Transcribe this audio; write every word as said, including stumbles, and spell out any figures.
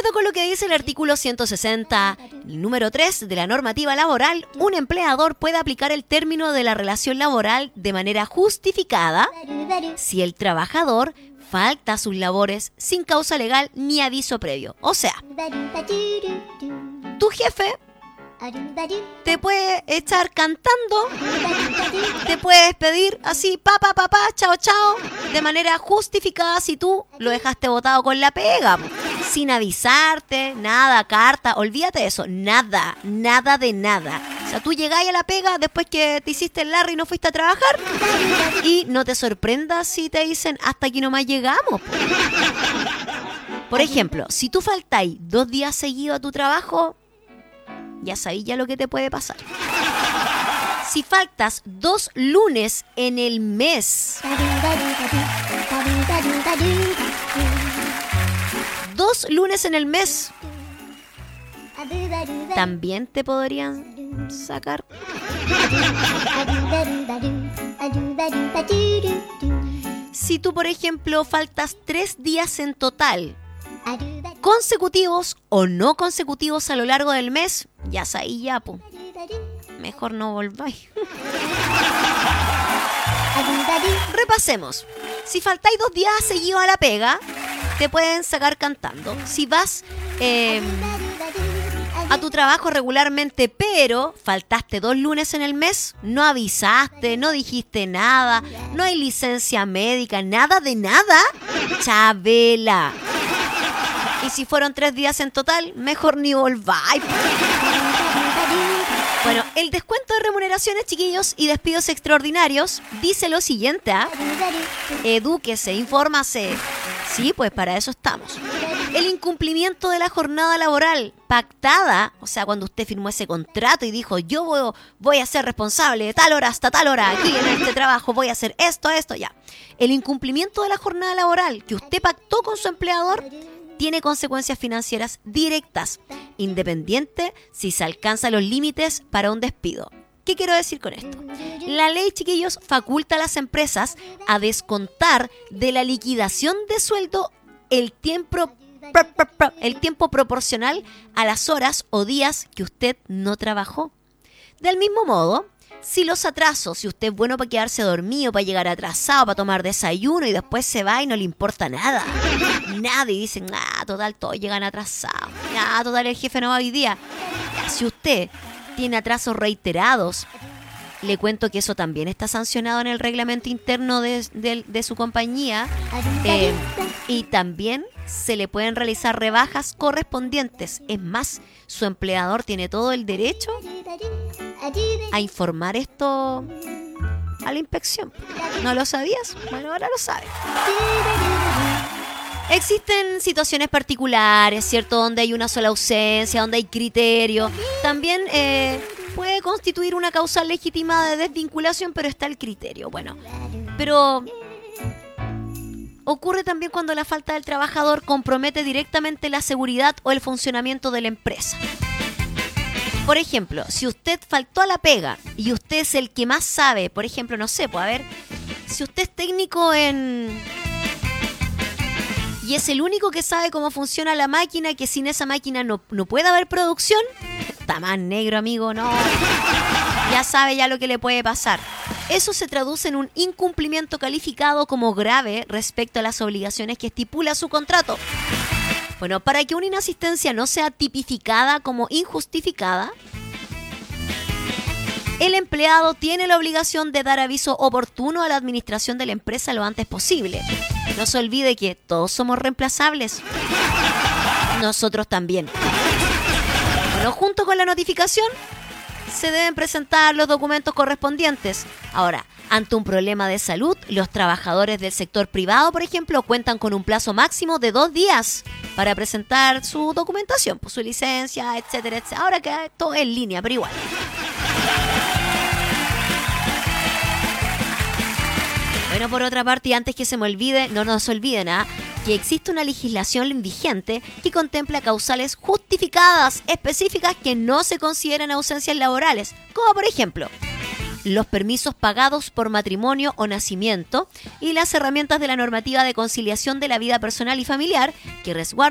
acuerdo con lo que dice el artículo ciento sesenta, número tres de la normativa laboral, un empleador puede aplicar el término de la relación laboral de manera justificada si el trabajador falta a sus labores sin causa legal ni aviso previo. O sea, tu jefe te puede echar cantando, te puede despedir así, papá, papá, chao, chao, de manera justificada si tú lo dejaste botado con la pega, sin avisarte, nada, carta, olvídate de eso, nada, nada de nada. O sea, tú llegás a la pega después que te hiciste el Larry y no fuiste a trabajar y no te sorprendas si te dicen hasta aquí nomás llegamos. Por ejemplo, si tú faltáis dos días seguidos a tu trabajo, ya sabéis ya lo que te puede pasar. Si faltas dos lunes en el mes, dos lunes en el mes, también te podrían sacar. Si tú, por ejemplo, faltas tres días en total, consecutivos o no consecutivos a lo largo del mes, ya sabéis ya, po. Mejor no volváis. Repasemos. Si faltáis dos días seguidos a la pega, te pueden sacar cantando. Si vas eh, a tu trabajo regularmente, pero faltaste dos lunes en el mes, no avisaste, no dijiste nada, no hay licencia médica, nada de nada, Chabela. Y si fueron tres días en total, mejor ni volváis. Bueno, el descuento de remuneraciones, chiquillos, y despidos extraordinarios dice lo siguiente, ¿ah? ¿eh? Edúquese, infórmase. Sí, pues para eso estamos. El incumplimiento de la jornada laboral pactada, o sea, cuando usted firmó ese contrato y dijo, yo voy, voy a ser responsable de tal hora hasta tal hora, aquí en este trabajo voy a hacer esto, esto, ya. El incumplimiento de la jornada laboral que usted pactó con su empleador tiene consecuencias financieras directas, independiente si se alcanzan los límites para un despido. ¿Qué quiero decir con esto? La ley, chiquillos, faculta a las empresas a descontar de la liquidación de sueldo el tiempo, el tiempo proporcional a las horas o días que usted no trabajó. Del mismo modo, si los atrasos, si usted es bueno para quedarse dormido, para llegar atrasado, para tomar desayuno y después se va y no le importa nada. Nada, y dicen, ah, total, todos llegan atrasados. Ah, total, el jefe no va hoy día. Si usted tiene atrasos reiterados, le cuento que eso también está sancionado en el reglamento interno de, de, de su compañía. Eh, y también se le pueden realizar rebajas correspondientes. Es más, su empleador tiene todo el derecho a informar esto a la inspección. ¿No lo sabías? Bueno, ahora lo sabes. Existen situaciones particulares, ¿cierto? Donde hay una sola ausencia, donde hay criterio. También eh, puede constituir una causa legítima de desvinculación, pero está el criterio. Bueno, pero ocurre también cuando la falta del trabajador compromete directamente la seguridad o el funcionamiento de la empresa. Por ejemplo, si usted faltó a la pega y usted es el que más sabe, por ejemplo, no sé, pues a ver, si usted es técnico en... y es el único que sabe cómo funciona la máquina, que sin esa máquina no, no puede haber producción, está más negro, amigo, no. Ya sabe ya lo que le puede pasar. Eso se traduce en un incumplimiento calificado como grave respecto a las obligaciones que estipula su contrato. Bueno, para que una inasistencia no sea tipificada como injustificada, el empleado tiene la obligación de dar aviso oportuno a la administración de la empresa lo antes posible. No se olvide que todos somos reemplazables. Nosotros también. Bueno, junto con la notificación, se deben presentar los documentos correspondientes. Ahora, ante un problema de salud, los trabajadores del sector privado, por ejemplo, cuentan con un plazo máximo de dos días para presentar su documentación, pues, su licencia, etcétera, etcétera. Ahora queda todo en línea, pero igual. Bueno, por otra parte, y antes que se me olvide, no nos olviden, ¿ah? que existe una legislación vigente que contempla causales justificadas específicas que no se consideran ausencias laborales, como por ejemplo los permisos pagados por matrimonio o nacimiento y las herramientas de la normativa de conciliación de la vida personal y familiar que resguardan